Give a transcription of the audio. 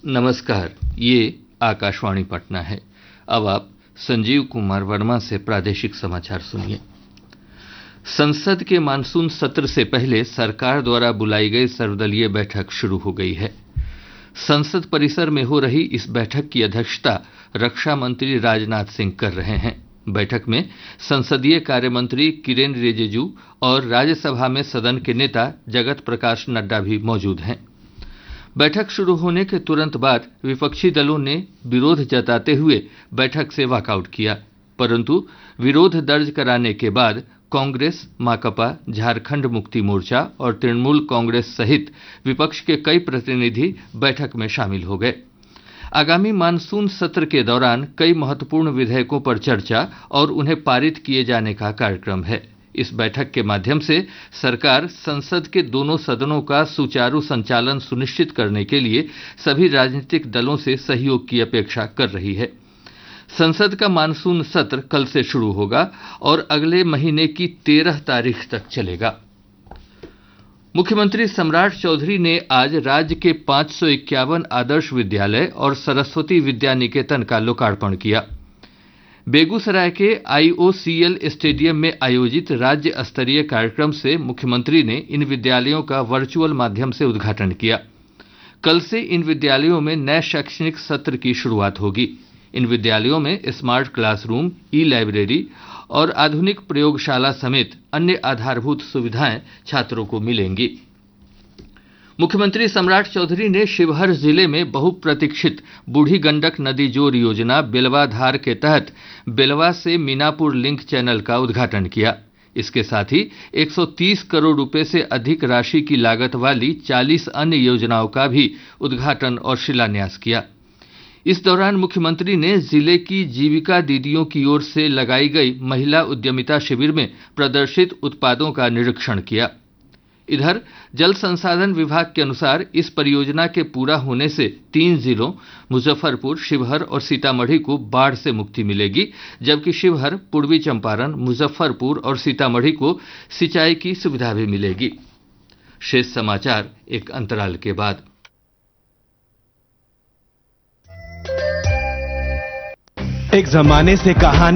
नमस्कार, ये आकाशवाणी पटना है। अब आप संजीव कुमार वर्मा से प्रादेशिक समाचार सुनिए। संसद के मानसून सत्र से पहले सरकार द्वारा बुलाई गई सर्वदलीय बैठक शुरू हो गई है। संसद परिसर में हो रही इस बैठक की अध्यक्षता रक्षा मंत्री राजनाथ सिंह कर रहे हैं। बैठक में संसदीय कार्य मंत्री किरेन रिजिजू और राज्यसभा में सदन के नेता जगत प्रकाश नड्डा भी मौजूद हैं। बैठक शुरू होने के तुरंत बाद विपक्षी दलों ने विरोध जताते हुए बैठक से वॉकआउट किया, परंतु विरोध दर्ज कराने के बाद कांग्रेस, माकपा, झारखंड मुक्ति मोर्चा और तृणमूल कांग्रेस सहित विपक्ष के कई प्रतिनिधि बैठक में शामिल हो गए। आगामी मानसून सत्र के दौरान कई महत्वपूर्ण विधेयकों पर चर्चा और उन्हें पारित किए जाने का कार्यक्रम है। इस बैठक के माध्यम से सरकार संसद के दोनों सदनों का सुचारू संचालन सुनिश्चित करने के लिए सभी राजनीतिक दलों से सहयोग की अपेक्षा कर रही है। संसद का मानसून सत्र कल से शुरू होगा और अगले महीने की 13 तारीख तक चलेगा। मुख्यमंत्री सम्राट चौधरी ने आज राज्य के 551 आदर्श विद्यालय और सरस्वती विद्या निकेतन का लोकार्पण किया। बेगूसराय के IOCL स्टेडियम में आयोजित राज्य स्तरीय कार्यक्रम से मुख्यमंत्री ने इन विद्यालयों का वर्चुअल माध्यम से उद्घाटन किया। कल से इन विद्यालयों में नए शैक्षणिक सत्र की शुरुआत होगी। इन विद्यालयों में स्मार्ट क्लासरूम, ई-लाइब्रेरी और आधुनिक प्रयोगशाला समेत अन्य आधारभूत सुविधाएं छात्रों को मिलेंगी। मुख्यमंत्री सम्राट चौधरी ने शिवहर जिले में बहुप्रतीक्षित बूढ़ी गंडक नदी जोड़ योजना बेलवा धार के तहत बेलवा से मीनापुर लिंक चैनल का उद्घाटन किया। इसके साथ ही 130 करोड़ रुपए से अधिक राशि की लागत वाली 40 अन्य योजनाओं का भी उद्घाटन और शिलान्यास किया। इस दौरान मुख्यमंत्री ने जिले की जीविका दीदियों की ओर से लगाई गई महिला उद्यमिता शिविर में प्रदर्शित उत्पादों का निरीक्षण किया। इधर जल संसाधन विभाग के अनुसार इस परियोजना के पूरा होने से 3 जिलों मुजफ्फरपुर, शिवहर और सीतामढ़ी को बाढ़ से मुक्ति मिलेगी, जबकि शिवहर, पूर्वी चंपारण, मुजफ्फरपुर और सीतामढ़ी को सिंचाई की सुविधा भी मिलेगी। शेष समाचार एक अंतराल के बाद। एक जमाने से कहानी